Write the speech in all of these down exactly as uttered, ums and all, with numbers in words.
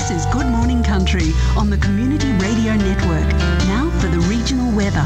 This is Good Morning Country on the Community Radio Network. Now for the regional weather.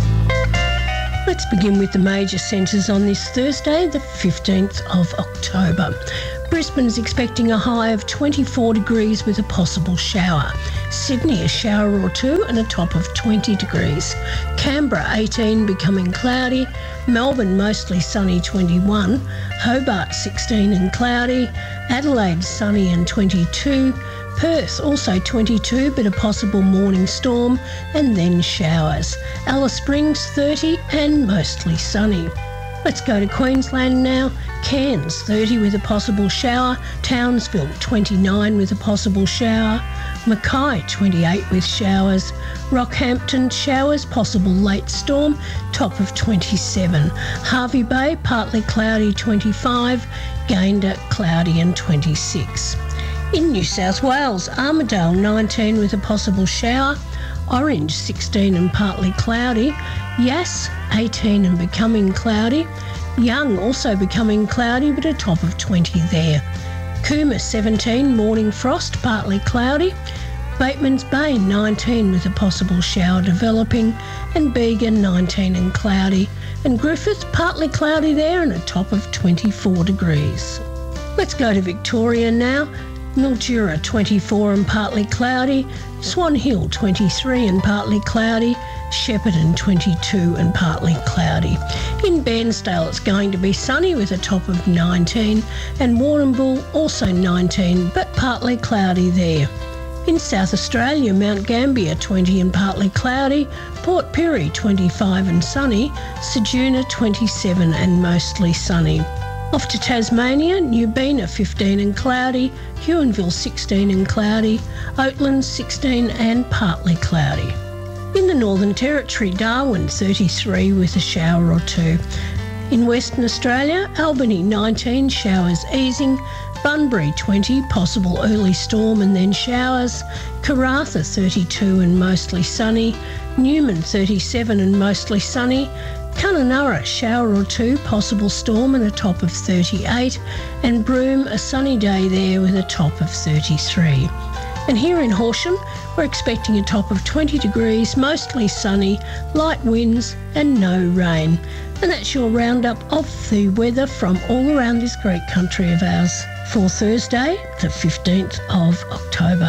Let's begin with the major centres on this Thursday, the fifteenth of October. Brisbane's expecting a high of twenty-four degrees with a possible shower. Sydney, a shower or two and a top of twenty degrees. Canberra, eighteen, becoming cloudy. Melbourne, mostly sunny, twenty-one. Hobart, sixteen and cloudy. Adelaide, sunny and twenty-two. Perth, also twenty-two, but a possible morning storm and then showers. Alice Springs, thirty and mostly sunny. Let's go to Queensland now. Cairns, thirty with a possible shower. Townsville, twenty-nine with a possible shower. Mackay, twenty-eight with showers. Rockhampton, showers, possible late storm, top of twenty-seven. Hervey Bay, partly cloudy, twenty-five. Gayndah, cloudy and twenty-six. In New South Wales, Armidale, nineteen with a possible shower. Orange, sixteen and partly cloudy. Yass, eighteen and becoming cloudy. Young, also becoming cloudy, but a top of twenty there. Cooma, seventeen, morning frost, partly cloudy. Batemans Bay, nineteen with a possible shower developing. And Bega, nineteen and cloudy. And Griffith, partly cloudy there and a top of twenty-four degrees. Let's go to Victoria now. Mildura, twenty-four and partly cloudy. Swan Hill, twenty-three and partly cloudy. Shepparton, twenty-two and partly cloudy. In Bairnsdale, it's going to be sunny with a top of nineteen. And Warrnambool, also nineteen, but partly cloudy there. In South Australia, Mount Gambier, twenty and partly cloudy. Port Pirie, twenty-five and sunny. Ceduna, twenty-seven and mostly sunny. Off to Tasmania, Newbina, fifteen and cloudy. Huonville, sixteen and cloudy. Oatlands, sixteen and partly cloudy. In the Northern Territory, Darwin, thirty-three with a shower or two. In Western Australia, Albany, nineteen, showers easing. Bunbury, twenty, possible early storm and then showers. Karratha, thirty-two and mostly sunny. Newman, thirty-seven and mostly sunny. Kununurra, shower or two, possible storm and a top of thirty-eight. And Broome, a sunny day there with a top of thirty-three. And here in Horsham, we're expecting a top of twenty degrees, mostly sunny, light winds and no rain. And that's your roundup of the weather from all around this great country of ours for Thursday, the fifteenth of October.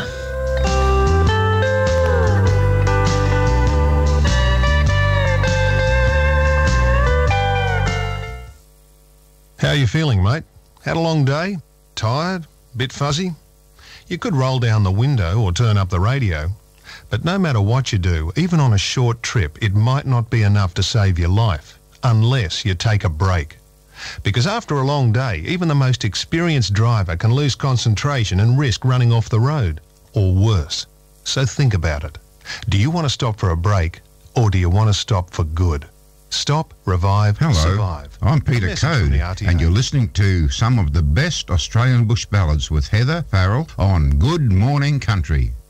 How are you feeling, mate? Had a long day? Tired? Bit fuzzy? You could roll down the window or turn up the radio. But no matter what you do, even on a short trip, it might not be enough to save your life, unless you take a break. Because after a long day, even the most experienced driver can lose concentration and risk running off the road, or worse. So think about it. Do you want to stop for a break, or do you want to stop for good? Stop, revive, Hello, survive. I'm Peter Code, and you're listening to some of the best Australian bush ballads with Heather Farrell on Good Morning Country.